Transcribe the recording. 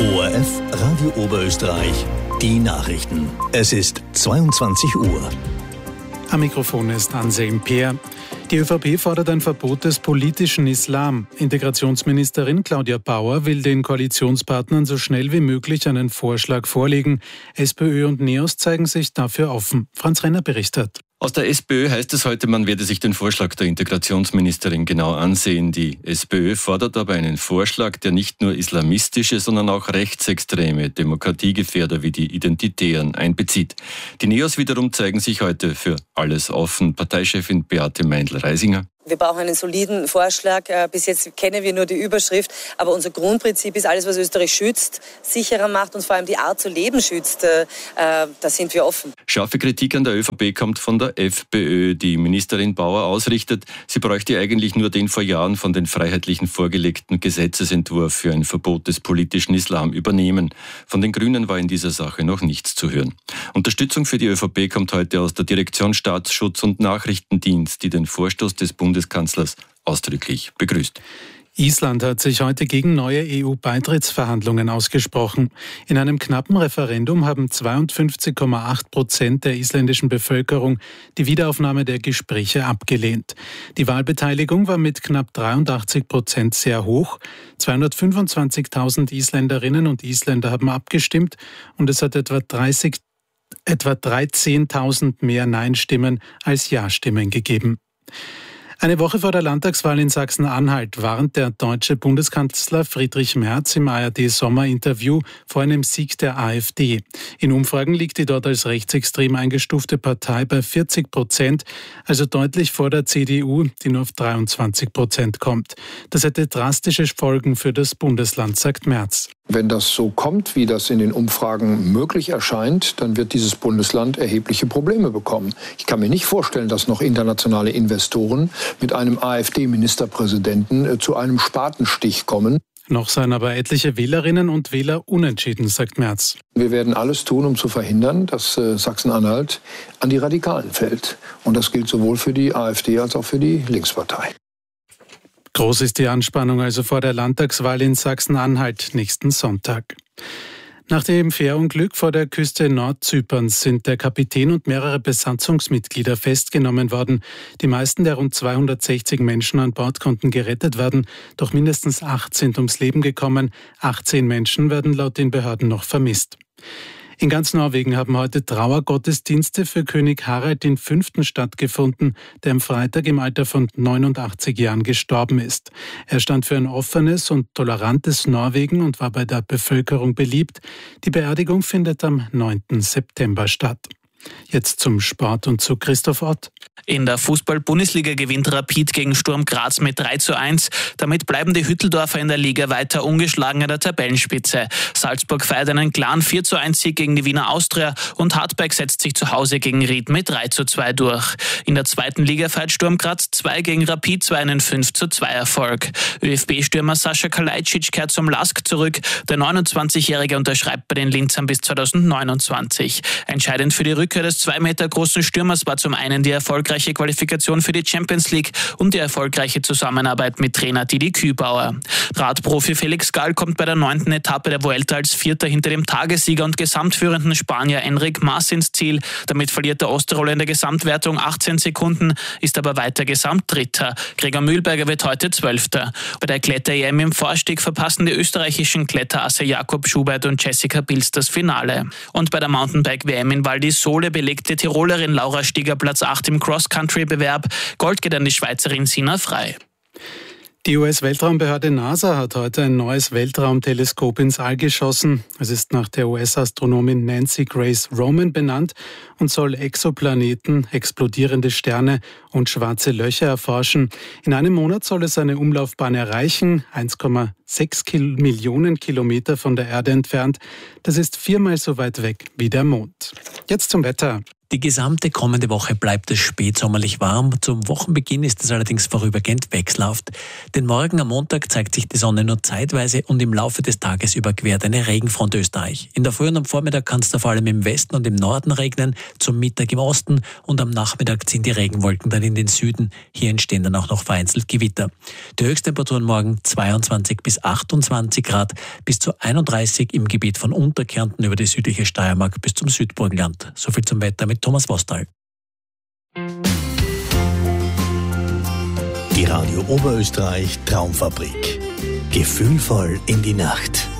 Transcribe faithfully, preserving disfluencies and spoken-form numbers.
O R F Radio Oberösterreich, die Nachrichten. Es ist zweiundzwanzig Uhr. Am Mikrofon ist Anselm Peer. Die ÖVP fordert ein Verbot des politischen Islam. Integrationsministerin Claudia Bauer will den Koalitionspartnern so schnell wie möglich einen Vorschlag vorlegen. SPÖ und NEOS zeigen sich dafür offen. Franz Renner berichtet. Aus der SPÖ heißt es heute, man werde sich den Vorschlag der Integrationsministerin genau ansehen. Die SPÖ fordert aber einen Vorschlag, der nicht nur islamistische, sondern auch rechtsextreme Demokratiegefährder wie die Identitären einbezieht. Die NEOS wiederum zeigen sich heute für alles offen. Parteichefin Beate Meindl-Reisinger. Wir brauchen einen soliden Vorschlag. Bis jetzt kennen wir nur die Überschrift. Aber unser Grundprinzip ist, alles, was Österreich schützt, sicherer macht und vor allem die Art zu leben schützt. Da sind wir offen. Scharfe Kritik an der ÖVP kommt von der FPÖ. Die Ministerin Bauer ausrichtet, sie bräuchte eigentlich nur den vor Jahren von den Freiheitlichen vorgelegten Gesetzesentwurf für ein Verbot des politischen Islam übernehmen. Von den Grünen war in dieser Sache noch nichts zu hören. Unterstützung für die ÖVP kommt heute aus der Direktion Staatsschutz und Nachrichtendienst, die den Vorstoß des Bundes Bundeskanzlers ausdrücklich begrüßt. Island hat sich heute gegen neue E U-Beitrittsverhandlungen ausgesprochen. In einem knappen Referendum haben zweiundfünfzig Komma acht Prozent der isländischen Bevölkerung die Wiederaufnahme der Gespräche abgelehnt. Die Wahlbeteiligung war mit knapp dreiundachtzig Prozent sehr hoch. zweihundertfünfundzwanzigtausend Isländerinnen und Isländer haben abgestimmt und es hat etwa dreißig, etwa dreizehntausend mehr Nein-Stimmen als Ja-Stimmen gegeben. Eine Woche vor der Landtagswahl in Sachsen-Anhalt warnt der deutsche Bundeskanzler Friedrich Merz im A R D-Sommerinterview vor einem Sieg der AfD. In Umfragen liegt die dort als rechtsextrem eingestufte Partei bei vierzig Prozent, also deutlich vor der C D U, die nur auf dreiundzwanzig Prozent kommt. Das hätte drastische Folgen für das Bundesland, sagt Merz. Wenn das so kommt, wie das in den Umfragen möglich erscheint, dann wird dieses Bundesland erhebliche Probleme bekommen. Ich kann mir nicht vorstellen, dass noch internationale Investoren mit einem AfD-Ministerpräsidenten zu einem Spatenstich kommen. Noch seien aber etliche Wählerinnen und Wähler unentschieden, sagt Merz. Wir werden alles tun, um zu verhindern, dass äh, Sachsen-Anhalt an die Radikalen fällt. Und das gilt sowohl für die AfD als auch für die Linkspartei. Groß ist die Anspannung also vor der Landtagswahl in Sachsen-Anhalt nächsten Sonntag. Nach dem Fährunglück vor der Küste Nordzyperns sind der Kapitän und mehrere Besatzungsmitglieder festgenommen worden. Die meisten der rund zweihundertsechzig Menschen an Bord konnten gerettet werden, doch mindestens acht sind ums Leben gekommen. achtzehn Menschen werden laut den Behörden noch vermisst. In ganz Norwegen haben heute Trauergottesdienste für König Harald der Fünfte stattgefunden, der am Freitag im Alter von neunundachtzig Jahren gestorben ist. Er stand für ein offenes und tolerantes Norwegen und war bei der Bevölkerung beliebt. Die Beerdigung findet am neunten September statt. Jetzt zum Sport und zu Christoph Ott. In der Fußball-Bundesliga gewinnt Rapid gegen Sturm Graz mit drei zu eins. Damit bleiben die Hütteldorfer in der Liga weiter ungeschlagen an der Tabellenspitze. Salzburg feiert einen klaren vier zu eins Sieg gegen die Wiener Austria und Hartberg setzt sich zu Hause gegen Ried mit drei zu zwei durch. In der zweiten Liga feiert Sturm Graz zwei gegen Rapid zwei einen fünf zu zwei Erfolg. ÖFB-Stürmer Sascha Kalajdzic kehrt zum LASK zurück. Der neunundzwanzigjährige unterschreibt bei den Linzern bis zweitausendneunundzwanzig. Entscheidend für die Rückkehr des zwei Meter großen Stürmers war zum einen die erfolgreiche Qualifikation für die Champions League und die erfolgreiche Zusammenarbeit mit Trainer Didi Kübauer. Radprofi Felix Gall kommt bei der neunten Etappe der Vuelta als Vierter hinter dem Tagessieger und gesamtführenden Spanier Enric Mas ins Ziel. Damit verliert der Osttiroler in der Gesamtwertung achtzehn Sekunden, ist aber weiter Gesamtdritter. Gregor Mühlberger wird heute Zwölfter. Bei der Kletter-E M im Vorstieg verpassen die österreichischen Kletterasse Jakob Schubert und Jessica Pilz das Finale. Und bei der Mountainbike-W M in Val di Sole belegte Tirolerin Laura Stieger Platz acht im Cross-Country-Bewerb. Gold geht an die Schweizerin Sina Frei. Die U S-Weltraumbehörde NASA hat heute ein neues Weltraumteleskop ins All geschossen. Es ist nach der U S-Astronomin Nancy Grace Roman benannt und soll Exoplaneten, explodierende Sterne und schwarze Löcher erforschen. In einem Monat soll es seine Umlaufbahn erreichen, eins Komma sechs Millionen Kilometer von der Erde entfernt. Das ist viermal so weit weg wie der Mond. Jetzt zum Wetter. Die gesamte kommende Woche bleibt es spätsommerlich warm. Zum Wochenbeginn ist es allerdings vorübergehend wechselhaft. Denn morgen am Montag zeigt sich die Sonne nur zeitweise und im Laufe des Tages überquert eine Regenfront Österreich. In der Früh und am Vormittag kann es da vor allem im Westen und im Norden regnen, zum Mittag im Osten und am Nachmittag ziehen die Regenwolken dann in den Süden. Hier entstehen dann auch noch vereinzelt Gewitter. Die Höchsttemperaturen morgen zweiundzwanzig bis achtundzwanzig Grad, bis zu einunddreißig im Gebiet von Unterkärnten über die südliche Steiermark bis zum Südburgenland. Soviel zum Wetter mit Thomas Vostal. Die Radio Oberösterreich Traumfabrik. Gefühlvoll in die Nacht.